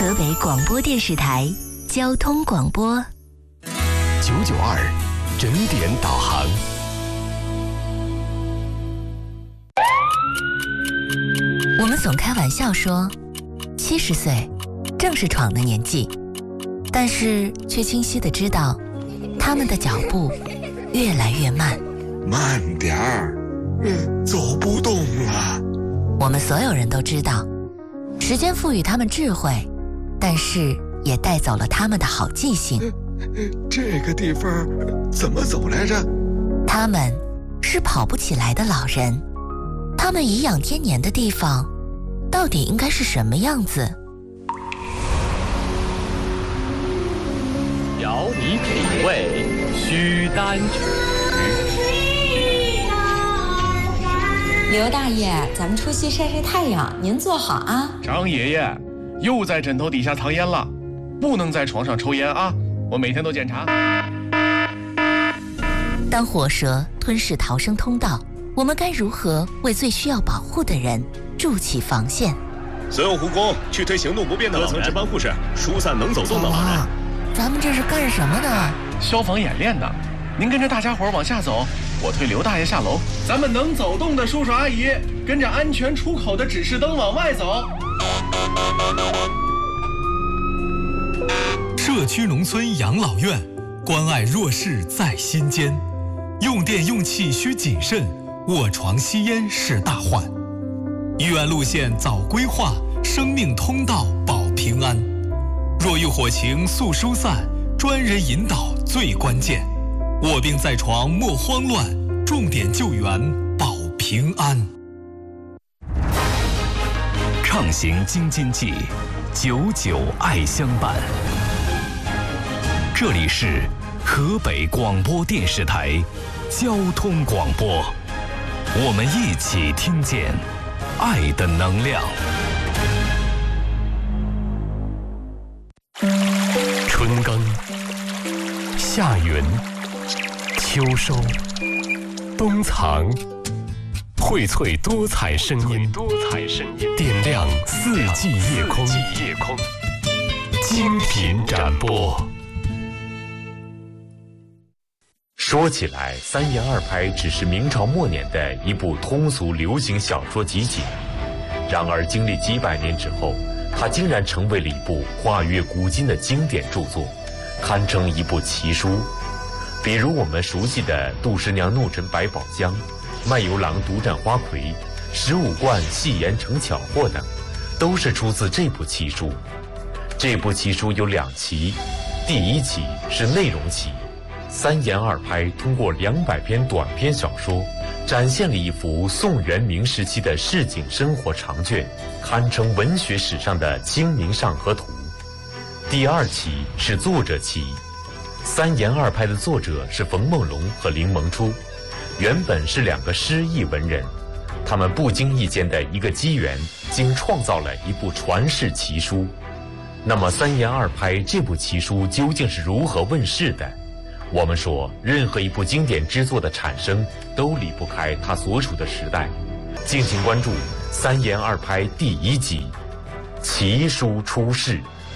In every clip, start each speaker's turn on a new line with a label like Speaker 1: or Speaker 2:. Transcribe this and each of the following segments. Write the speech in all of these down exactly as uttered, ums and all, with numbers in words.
Speaker 1: 河北广播电视台交通广播
Speaker 2: 九九二整点导航。
Speaker 1: 我们总开玩笑说，七十岁正是闯的年纪，但是却清晰地知道，他们的脚步越来越慢。
Speaker 3: 慢点儿，嗯，走不动了。
Speaker 1: 我们所有人都知道，时间赋予他们智慧，但是也带走了他们的好记性。
Speaker 3: 这个地方怎么走来着？
Speaker 1: 他们是跑不起来的老人，他们颐养天年的地方，到底应该是什么样子？
Speaker 2: 邀你品味须丹曲。
Speaker 4: 刘大爷，咱们出去晒晒太阳，您坐好啊。
Speaker 5: 张爷爷，又在枕头底下藏烟了，不能在床上抽烟啊！我每天都检查。
Speaker 1: 当火蛇吞噬逃生通道，我们该如何为最需要保护的人筑起防线？
Speaker 6: 所有护工去推行动不便的老人，各层值班护士疏散能走动的老人。
Speaker 1: 咱们这是干什么呢？
Speaker 5: 消防演练呢。您跟着大家伙往下走，我推刘大爷下楼。咱们能走动的叔叔阿姨，跟着安全出口的指示灯往外走。
Speaker 7: 社区农村养老院，关爱弱势在心间。用电用气需谨慎，卧床吸烟是大患。医院路线早规划，生命通道保平安。若遇火情速疏散，专人引导最关键。卧病在床莫慌乱，重点救援保平安。
Speaker 2: 畅行京津冀，久久爱相伴。这里是河北广播电视台交通广播，我们一起听见爱的能量。春耕、夏耘、秋收、冬藏，荟萃多彩声音，多彩声音点亮四季夜空，夜空精品展播。
Speaker 8: 说起来，三言二拍只是明朝末年的一部通俗流行小说集锦，然而经历几百年之后，它竟然成为了一部跨越古今的经典著作，堪称一部奇书。比如我们熟悉的杜十娘怒沉百宝箱、卖油郎独占花魁、十五贯戏言成巧货等，都是出自这部奇书。这部奇书有两期，第一期是内容期，三言二拍通过两百篇短篇小说，展现了一幅宋元明时期的市井生活长卷，堪称文学史上的《清明上河图》。第二期是作者期，三言二拍的作者是冯梦龙和林萌初，原本是两个失意文人，他们不经意间的一个机缘，竟创造了一部传世奇书。那么三言二拍这部奇书究竟是如何问世的？我们说，任何一部经典之作的产生都离不开它所处的时代。敬请关注《三言二拍》第一集《奇书出世》。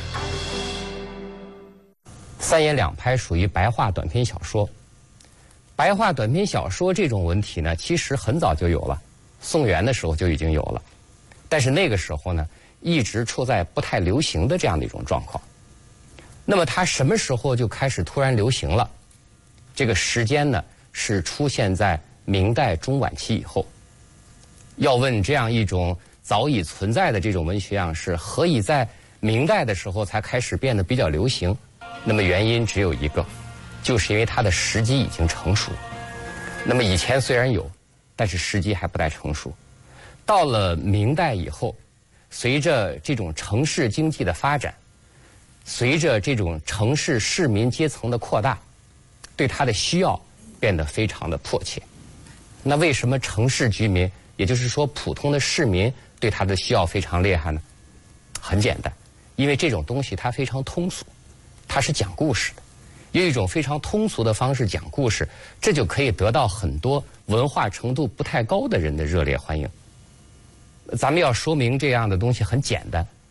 Speaker 9: 三言两拍属于白话短篇小说。白话短篇小说这种文体呢，其实很早就有了，宋元的时候就已经有了，但是那个时候呢，一直处在不太流行的这样的一种状况。那么它什么时候就开始突然流行了？这个时间呢，是出现在明代中晚期以后。要问这样一种早已存在的这种文学样式，何以在明代的时候才开始变得比较流行？那么原因只有一个，就是因为它的时机已经成熟。那么以前虽然有，但是时机还不太成熟。到了明代以后，随着这种城市经济的发展，随着这种城市市民阶层的扩大，对它的需要变得非常的迫切。那为什么城市居民，也就是说普通的市民，对它的需要非常厉害呢？很简单，因为这种东西它非常通俗，它是讲故事的，用一种非常通俗的方式讲故事，这就可以得到很多文化程度不太高的人的热烈欢迎。咱们要说明这样的东西很简单，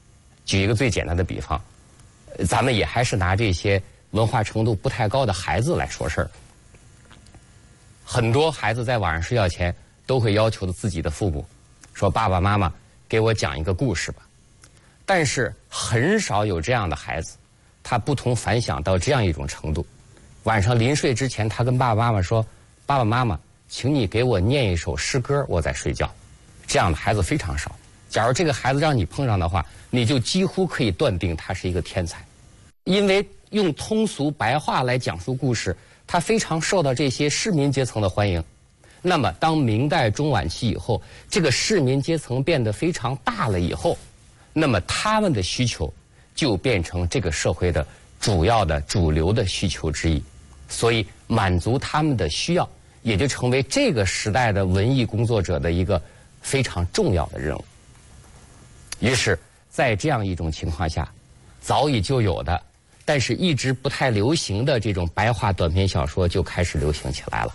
Speaker 9: 举一个最简单的比方，咱们也还是拿这些文化程度不太高的孩子来说事儿。很多孩子在晚上睡觉前都会要求自己的父母说：“爸爸妈妈，给我讲一个故事吧。”但是很少有这样的孩子，他不同凡响到这样一种程度。晚上临睡之前，他跟爸爸妈妈说：“爸爸妈妈，请你给我念一首诗歌，我再睡觉。”这样的孩子非常少。假如这个孩子让你碰上的话，你就几乎可以断定他是一个天才，因为用通俗白话来讲述故事，他非常受到这些市民阶层的欢迎。那么当明代中晚期以后，这个市民阶层变得非常大了以后，那么他们的需求就变成这个社会的主要的主流的需求之一，所以满足他们的需要也就成为这个时代的文艺工作者的一个非常重要的任务。于是在这样一种情况下，早已就有的但是一直不太流行的这种白话短篇小说就开始流行起来了。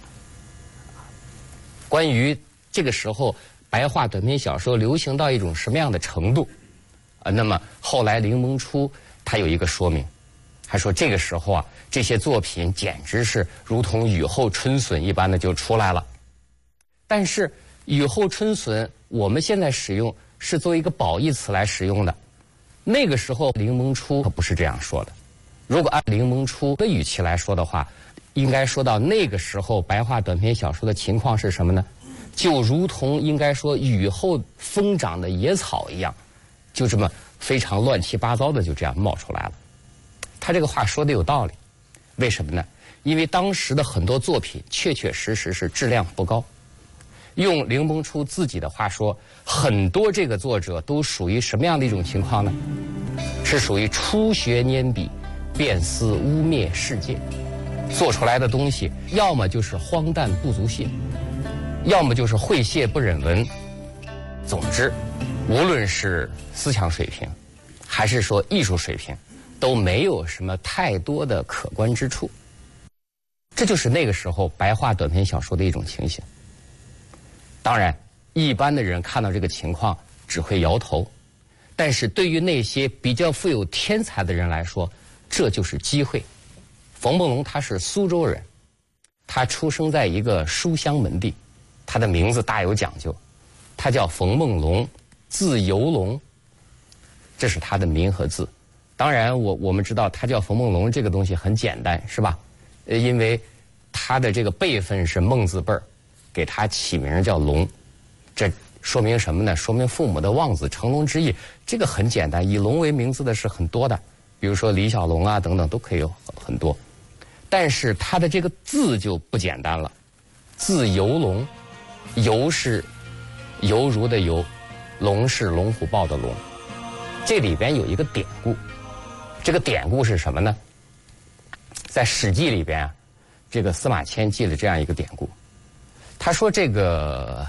Speaker 9: 关于这个时候白话短篇小说流行到一种什么样的程度，呃，那么后来林萌初他有一个说明，他说这个时候啊，这些作品简直是如同雨后春笋一般的就出来了。但是雨后春笋我们现在使用是作为一个褒义词来使用的，那个时候林萌初可不是这样说的。如果按林萌初的语气来说的话，应该说到那个时候白话短篇小说的情况是什么呢？就如同应该说雨后疯长的野草一样，就这么非常乱七八糟的就这样冒出来了。他这个话说的有道理，为什么呢？因为当时的很多作品确确实实是质量不高。用林萌初自己的话说，很多这个作者都属于什么样的一种情况呢？是属于初学拈笔，便思污蔑世界，做出来的东西要么就是荒诞不足信，要么就是晦亵不忍闻。总之，无论是思想水平还是说艺术水平，都没有什么太多的可观之处。这就是那个时候白话短篇小说的一种情形。当然一般的人看到这个情况只会摇头，但是对于那些比较富有天才的人来说，这就是机会。冯梦龙他是苏州人，他出生在一个书香门第，他的名字大有讲究，他叫冯梦龙，字游龙，这是他的名和字。当然我我们知道他叫冯梦龙这个东西很简单，是吧？呃，因为他的这个辈分是孟字辈儿，给他起名叫龙，这说明什么呢？说明父母的望子成龙之意。这个很简单，以龙为名字的是很多的，比如说李小龙啊等等都可以有很多。但是他的这个字就不简单了，字游龙，游是犹如的游，龙是龙虎豹的龙。这里边有一个典故，这个典故是什么呢？在《史记》里边啊，这个司马迁记了这样一个典故，他说这个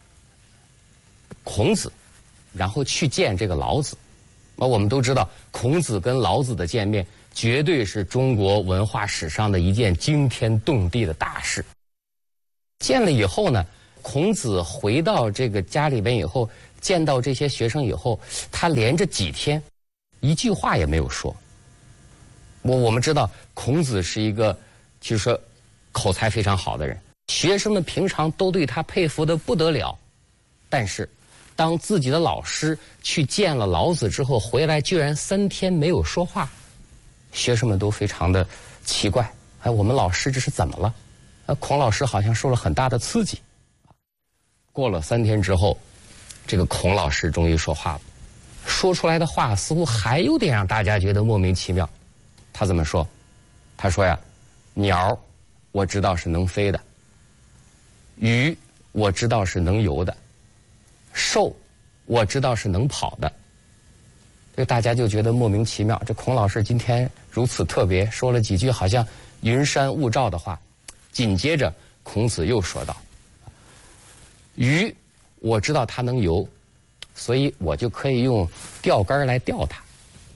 Speaker 9: 孔子然后去见这个老子，那我们都知道孔子跟老子的见面绝对是中国文化史上的一件惊天动地的大事。见了以后呢，孔子回到这个家里边以后，见到这些学生以后，他连着几天一句话也没有说。我我们知道孔子是一个就是说口才非常好的人，学生们平常都对他佩服得不得了，但是当自己的老师去见了老子之后回来，居然三天没有说话，学生们都非常的奇怪，哎，我们老师这是怎么了？啊，孔老师好像受了很大的刺激。过了三天之后，这个孔老师终于说话了，说出来的话似乎还有点让大家觉得莫名其妙。他怎么说？他说呀，鸟我知道是能飞的，鱼我知道是能游的，兽我知道是能跑的。这大家就觉得莫名其妙，这孔老师今天如此特别，说了几句好像云山雾罩的话。紧接着孔子又说道，鱼我知道它能游，所以我就可以用钓竿来钓它。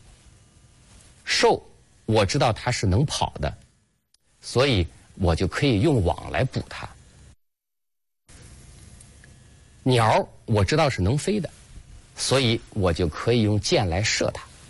Speaker 9: 兽我知道它是能跑的，所以我就可以用网来捕它。鸟我知道是能飞的，所以我就可以用箭来射它。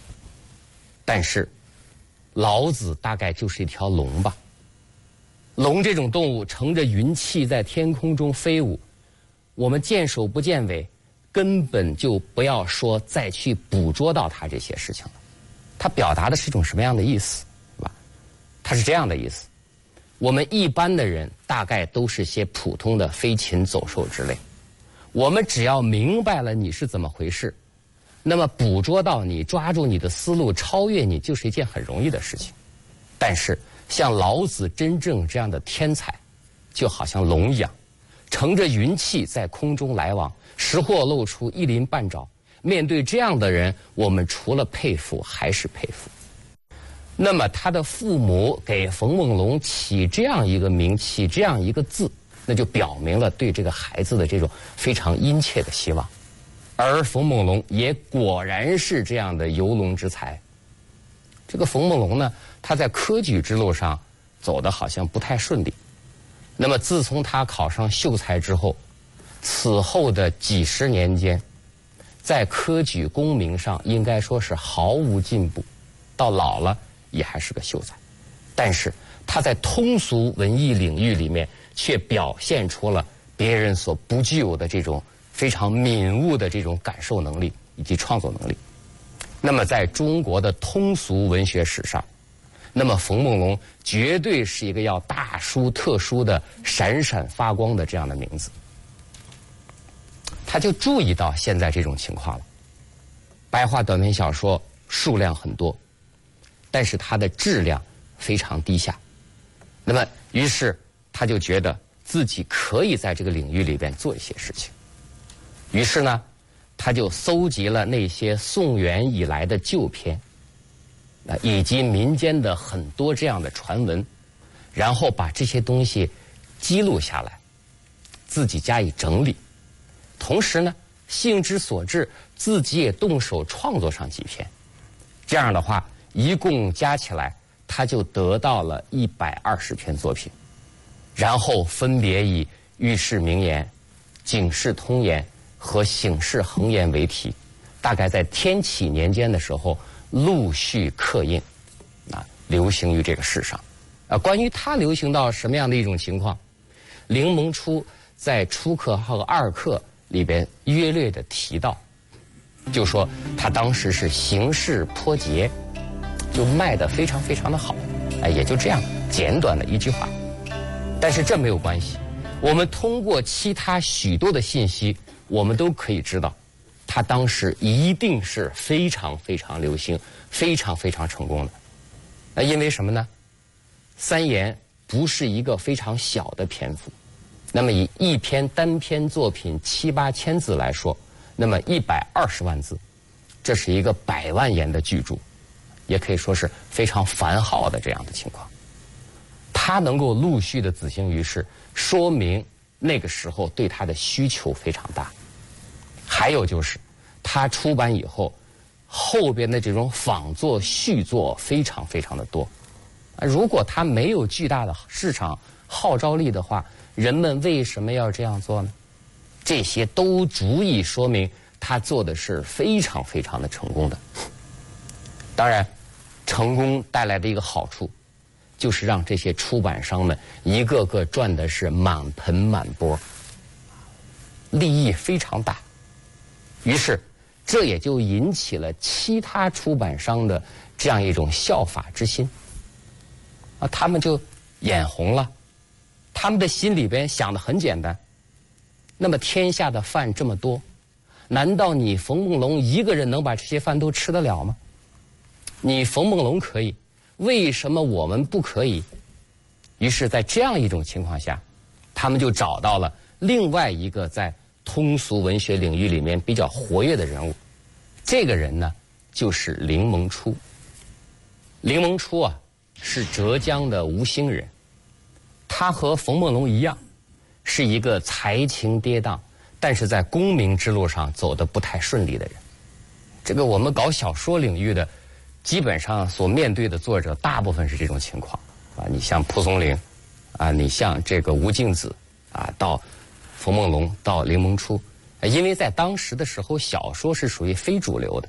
Speaker 9: 但是老子大概就是一条龙吧。龙这种动物乘着云气在天空中飞舞，我们见首不见尾，根本就不要说再去捕捉到它这些事情了。它表达的是一种什么样的意思，是吧？它是这样的意思：我们一般的人大概都是些普通的飞禽走兽之类，我们只要明白了你是怎么回事，那么捕捉到你，抓住你的思路，超越你，就是一件很容易的事情。但是像老子真正这样的天才，就好像龙一样，乘着云气在空中来往，时或露出一鳞半爪。面对这样的人，我们除了佩服还是佩服。那么他的父母给冯梦龙起这样一个名，起这样一个字，那就表明了对这个孩子的这种非常殷切的希望。而冯梦龙也果然是这样的游龙之才。这个冯梦龙呢，他在科举之路上走得好像不太顺利。那么自从他考上秀才之后，此后的几十年间，在科举功名上应该说是毫无进步，到老了也还是个秀才。但是他在通俗文艺领域里面却表现出了别人所不具有的这种非常敏悟的这种感受能力以及创作能力。那么在中国的通俗文学史上，那么冯梦龙绝对是一个要大书特书的闪闪发光的这样的名字。他就注意到现在这种情况了，白话短篇小说数量很多，但是它的质量非常低下。那么于是他就觉得自己可以在这个领域里边做一些事情。于是呢，他就搜集了那些宋元以来的旧篇，以及民间的很多这样的传闻，然后把这些东西记录下来，自己加以整理。同时呢，兴之所至，自己也动手创作上几篇。这样的话，一共加起来，他就得到了一百二十篇作品。然后分别以《喻世明言》《警世通言》和《醒世恒言》为题，大概在天启年间的时候陆续刻印，啊，流行于这个世上。啊，关于它流行到什么样的一种情况，凌蒙初在初刻和二刻里边约略的提到，就说他当时是形势颇捷，就卖得非常非常的好，哎，也就这样简短的一句话。但是这没有关系，我们通过其他许多的信息，我们都可以知道，他当时一定是非常非常流行，非常非常成功的。那因为什么呢？三言不是一个非常小的篇幅，那么以一篇单篇作品七八千字来说，那么一百二十万字，这是一个百万言的巨著，也可以说是非常繁豪的这样的情况。他能够陆续的子行于世，说明那个时候对他的需求非常大。还有就是他出版以后，后边的这种仿作续作非常非常的多。如果他没有巨大的市场号召力的话，人们为什么要这样做呢？这些都足以说明他做的是非常非常的成功的。当然，成功带来的一个好处，就是让这些出版商们一个个赚的是满盆满钵，利益非常大。于是，这也就引起了其他出版商的这样一种效法之心。啊，他们就眼红了，他们的心里边想的很简单，那么天下的饭这么多，难道你冯梦龙一个人能把这些饭都吃得了吗？你冯梦龙可以，为什么我们不可以？于是在这样一种情况下，他们就找到了另外一个在通俗文学领域里面比较活跃的人物。这个人呢，就是凌蒙初。凌蒙初啊，是浙江的吴兴人，他和冯梦龙一样，是一个才情跌宕，但是在功名之路上走得不太顺利的人。这个我们搞小说领域的，基本上所面对的作者大部分是这种情况啊。你像蒲松龄啊，你像这个吴敬梓啊，到冯梦龙，到凌蒙初，因为在当时的时候，小说是属于非主流的，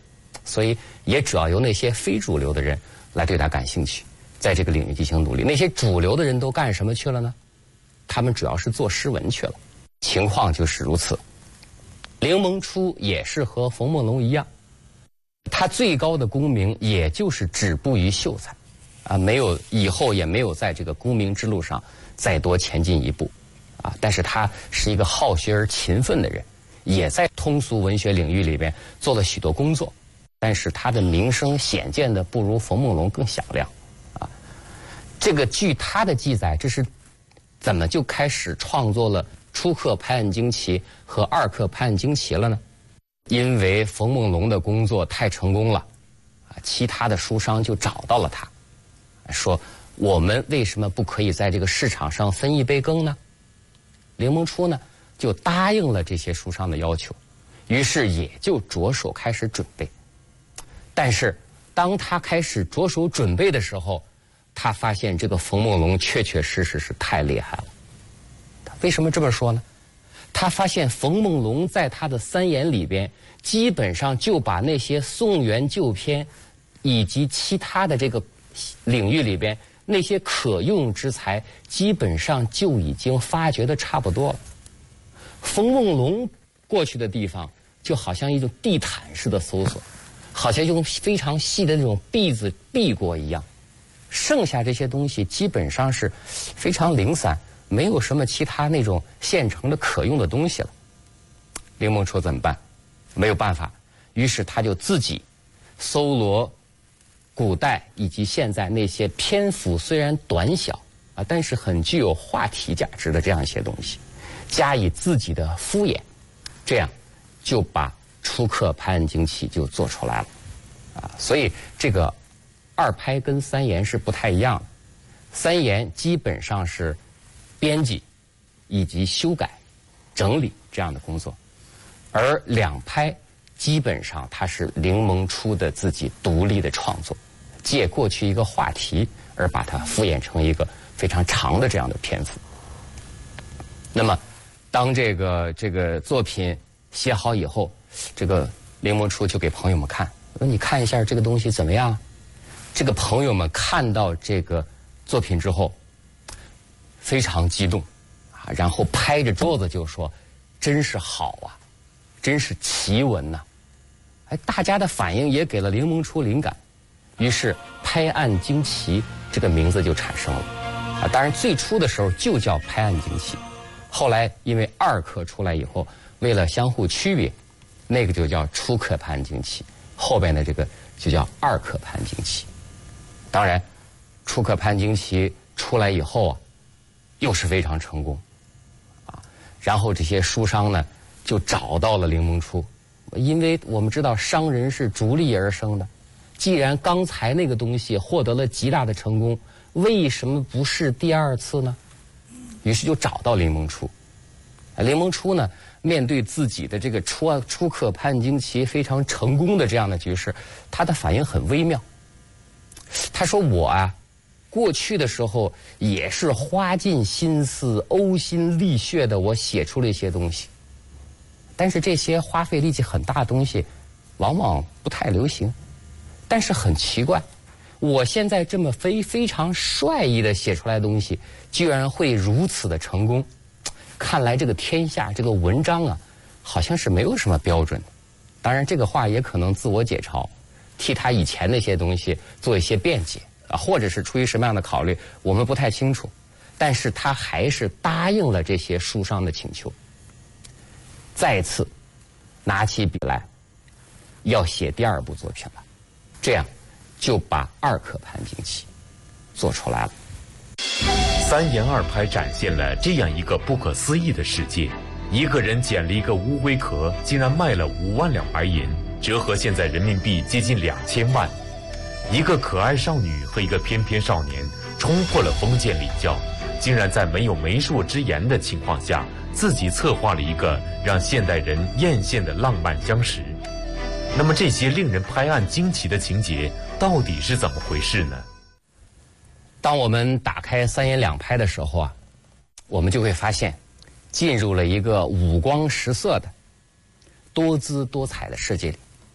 Speaker 9: 所以也主要由那些非主流的人来对他感兴趣，在这个领域进行努力。那些主流的人都干什么去了呢？他们主要是做诗文去了。情况就是如此。凌蒙初也是和冯梦龙一样，他最高的功名也就是止步于秀才，啊，没有以后也没有在这个功名之路上再多前进一步，啊，但是他是一个好学而勤奋的人，也在通俗文学领域里边做了许多工作，但是他的名声显见的不如冯梦龙更响亮，啊，这个据他的记载，这是怎么就开始创作了初刻拍案惊奇和二刻拍案惊奇了呢？因为冯梦龙的工作太成功了，啊，其他的书商就找到了他，说我们为什么不可以在这个市场上分一杯羹呢？凌蒙初呢就答应了这些书商的要求，于是也就着手开始准备。但是当他开始着手准备的时候，他发现这个冯梦龙确确实实是太厉害了。为什么这么说呢？他发现冯梦龙在他的三言里边，基本上就把那些宋元旧篇以及其他的这个领域里边那些可用之才，基本上就已经发掘的差不多了。冯梦龙过去的地方，就好像一种地毯式的搜索，好像用非常细的那种篦子篦过一样。剩下这些东西基本上是非常零散，没有什么其他那种现成的可用的东西了。凌蒙初怎么办？没有办法，于是他就自己搜罗古代以及现在那些篇幅虽然短小啊，但是很具有话题价值的这样一些东西，加以自己的敷衍，这样就把初刻拍案惊奇就做出来了啊。所以这个二拍跟三言是不太一样的，三言基本上是编辑以及修改、整理这样的工作，而两拍基本上它是凌蒙初的自己独立的创作，借过去一个话题而把它敷衍成一个非常长的这样的篇幅。那么，当这个这个作品写好以后，这个凌蒙初就给朋友们看，说你看一下这个东西怎么样？这个朋友们看到这个作品之后，非常激动啊，然后拍着桌子就说：“真是好啊，真是奇文呐！”哎，大家的反应也给了凌蒙初灵感，于是“拍案惊奇”这个名字就产生了啊。当然，最初的时候就叫“拍案惊奇”，后来因为二刻出来以后，为了相互区别，那个就叫初刻拍案惊奇，后边的这个就叫二刻拍案惊奇。当然，初刻拍案惊奇出来以后啊，又是非常成功，啊，然后这些书商呢就找到了凌蒙初，因为我们知道商人是逐利而生的，既然刚才那个东西获得了极大的成功，为什么不是第二次呢？于是就找到凌蒙初。凌蒙初呢，面对自己的这个初初刻拍案惊奇非常成功的这样的局势，他的反应很微妙。他说：“我啊，过去的时候也是花尽心思、呕心沥血的，我写出了一些东西。但是这些花费力气很大的东西，往往不太流行。但是很奇怪，我现在这么非非常率意的写出来的东西，居然会如此的成功。看来这个天下这个文章啊，好像是没有什么标准的。当然，这个话也可能自我解嘲。”替他以前那些东西做一些辩解啊，或者是出于什么样的考虑，我们不太清楚。但是他还是答应了这些书商的请求，再次拿起笔来，要写第二部作品了。这样就把二刻拍案惊奇做出来了。
Speaker 8: 三言二拍展现了这样一个不可思议的世界：一个人捡了一个乌龟壳，竟然卖了五万两白银。折合现在人民币接近两千万，一个可爱少女和一个翩翩少年冲破了封建礼教，竟然在没有媒妁之言的情况下，自己策划了一个让现代人艳羡的浪漫相识。那么这些令人拍案惊奇的情节到底是怎么回事呢？
Speaker 9: 当我们打开三言两拍的时候啊，我们就会发现，进入了一个五光十色的、多姿多彩的世界里。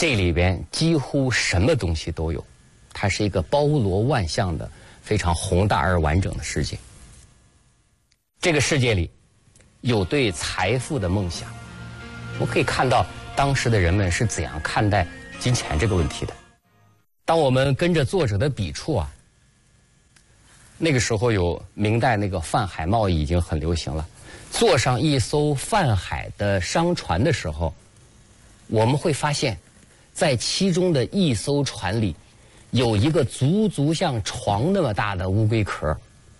Speaker 9: 这里边几乎什么东西都有，它是一个包罗万象的非常宏大而完整的世界。这个世界里有对财富的梦想，我可以看到当时的人们是怎样看待金钱这个问题的。当我们跟着作者的笔触啊，那个时候有明代那个泛海贸易已经很流行了，坐上一艘泛海的商船的时候，我们会发现在其中的一艘船里有一个足足像床那么大的乌龟壳。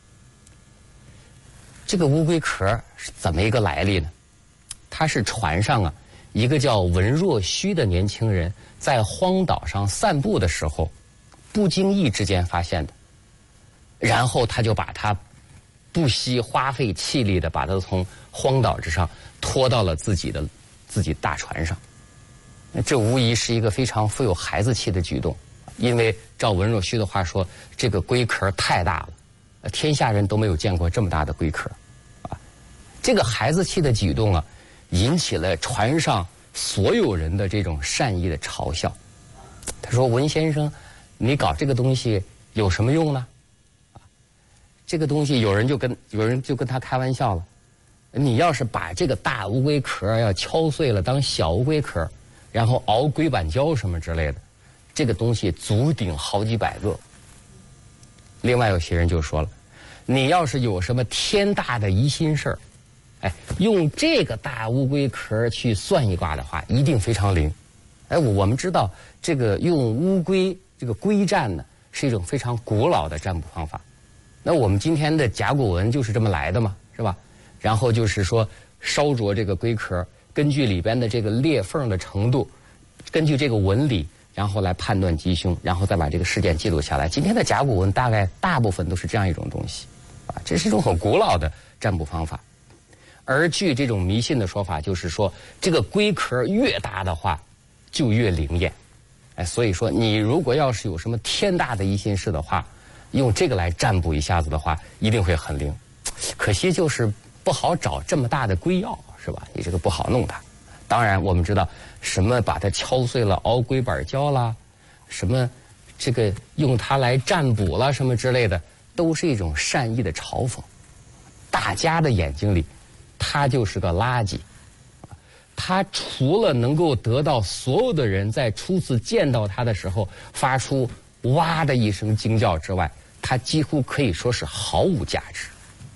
Speaker 9: 这个乌龟壳是怎么一个来历呢？它是船上啊一个叫文若虚的年轻人在荒岛上散步的时候不经意之间发现的，然后他就把它不惜花费气力的把它从荒岛之上拖到了自己的自己大船上。这无疑是一个非常富有孩子气的举动，因为照文若虚的话说，这个龟壳太大了，天下人都没有见过这么大的龟壳啊！这个孩子气的举动啊，引起了船上所有人的这种善意的嘲笑。他说：“文先生，你搞这个东西有什么用呢？啊，这个东西有人就跟有人就跟他开玩笑了，你要是把这个大乌龟壳要敲碎了当小乌龟壳，然后熬龟板胶什么之类的，这个东西足顶好几百个。”另外有些人就说了，你要是有什么天大的疑心事儿，哎，用这个大乌龟壳去算一卦的话，一定非常灵。哎，我们知道这个用乌龟这个龟占呢，是一种非常古老的占卜方法。那我们今天的甲骨文就是这么来的嘛，是吧？然后就是说烧灼这个龟壳，根据里边的这个裂缝的程度，根据这个纹理，然后来判断吉凶，然后再把这个事件记录下来。今天的甲骨文大概大部分都是这样一种东西，啊，这是一种很古老的占卜方法。而据这种迷信的说法，就是说这个龟壳越大的话，就越灵验。哎，所以说你如果要是有什么天大的疑心事的话，用这个来占卜一下子的话，一定会很灵。可惜就是不好找这么大的龟药，是吧？你这个不好弄它。当然我们知道什么把它敲碎了熬龟板胶啦，什么这个用它来占卜啦什么之类的，都是一种善意的嘲讽。大家的眼睛里它就是个垃圾，它除了能够得到所有的人在初次见到它的时候发出哇的一声惊叫之外，它几乎可以说是毫无价值。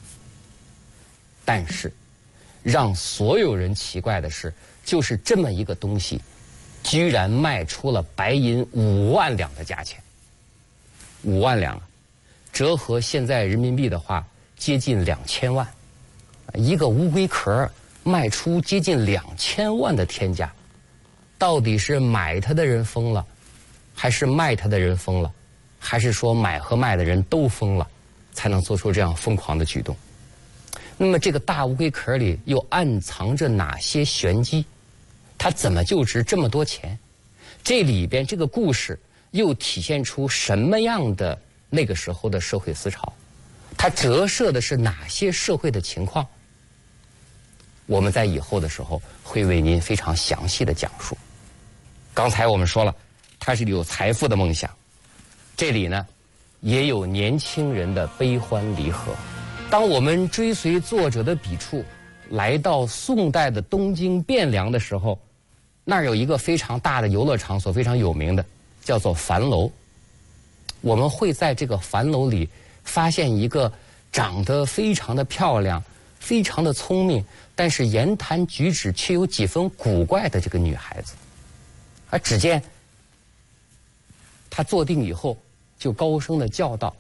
Speaker 9: 但是让所有人奇怪的是，就是这么一个东西居然卖出了白银五万两的价钱。五万两折合现在人民币的话接近两千万，一个乌龟壳卖出接近两千万的天价，到底是买它的人疯了，还是卖它的人疯了，还是说买和卖的人都疯了，才能做出这样疯狂的举动？那么这个大乌龟壳里又暗藏着哪些玄机？它怎么就值这么多钱？这里边这个故事又体现出什么样的那个时候的社会思潮？它折射的是哪些社会的情况？我们在以后的时候会为您非常详细的讲述。刚才我们说了，它是有财富的梦想，这里呢也有年轻人的悲欢离合。当我们追随作者的笔触来到宋代的东京汴梁的时候，那儿有一个非常大的游乐场所，非常有名的叫做樊楼。我们会在这个樊楼里发现一个长得非常的漂亮，非常的聪明，但是言谈举止却有几分古怪的这个女孩子。而只见她坐定以后就高声的叫道，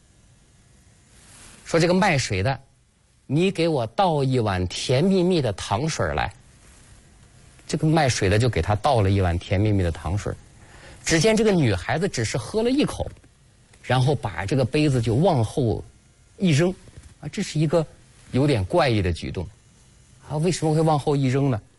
Speaker 9: 说这个卖水的，你给我倒一碗甜蜜蜜的糖水来。这个卖水的就给他倒了一碗甜蜜蜜的糖水。只见这个女孩子只是喝了一口，然后把这个杯子就往后一扔，啊，这是一个有点怪异的举动。啊，为什么会往后一扔呢？